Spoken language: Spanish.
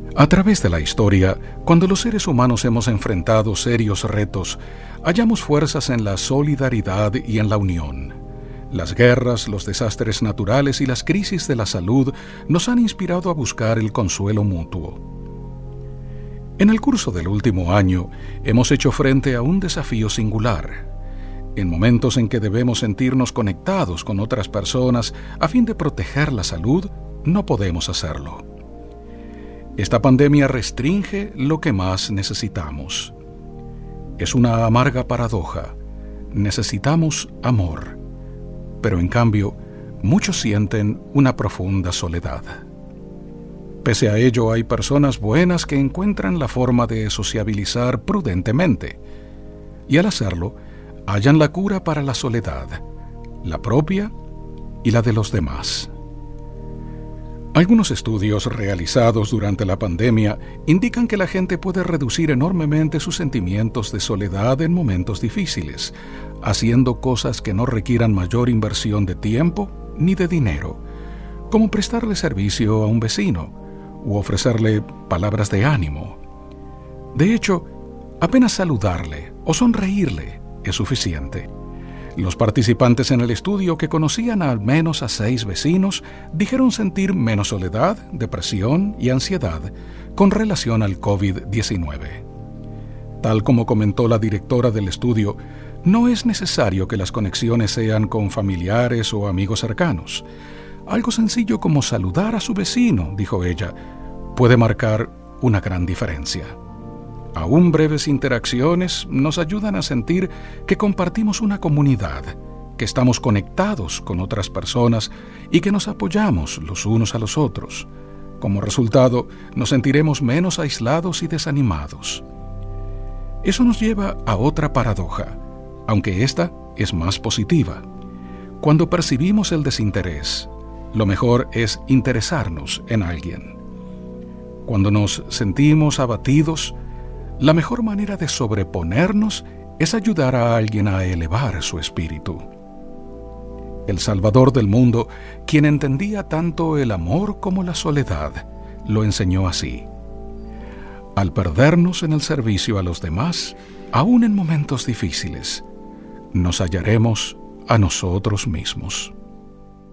A través de la historia, cuando los seres humanos hemos enfrentado serios retos, hallamos fuerzas en la solidaridad y en la unión. Las guerras, los desastres naturales y las crisis de la salud nos han inspirado a buscar el consuelo mutuo. En el curso del último año, hemos hecho frente a un desafío singular. En momentos en que debemos sentirnos conectados con otras personas a fin de proteger la salud, no podemos hacerlo. Esta pandemia restringe lo que más necesitamos. Es una amarga paradoja. Necesitamos amor, pero en cambio, muchos sienten una profunda soledad. Pese a ello, hay personas buenas que encuentran la forma de sociabilizar prudentemente, y al hacerlo, hallan la cura para la soledad, la propia y la de los demás. Algunos estudios realizados durante la pandemia indican que la gente puede reducir enormemente sus sentimientos de soledad en momentos difíciles, haciendo cosas que no requieran mayor inversión de tiempo ni de dinero, como prestarle servicio a un vecino u ofrecerle palabras de ánimo. De hecho, apenas saludarle o sonreírle es suficiente. Los participantes en el estudio, que conocían al menos a 6 vecinos, dijeron sentir menos soledad, depresión y ansiedad con relación al COVID-19. Tal como comentó la directora del estudio, no es necesario que las conexiones sean con familiares o amigos cercanos. Algo sencillo como saludar a su vecino, dijo ella, puede marcar una gran diferencia. Aún breves interacciones nos ayudan a sentir que compartimos una comunidad, que estamos conectados con otras personas y que nos apoyamos los unos a los otros. Como resultado, nos sentiremos menos aislados y desanimados. Eso nos lleva a otra paradoja, aunque esta es más positiva. Cuando percibimos el desinterés, lo mejor es interesarnos en alguien. Cuando nos sentimos abatidos, la mejor manera de sobreponernos es ayudar a alguien a elevar su espíritu. El Salvador del mundo, quien entendía tanto el amor como la soledad, lo enseñó así. Al perdernos en el servicio a los demás, aún en momentos difíciles, nos hallaremos a nosotros mismos.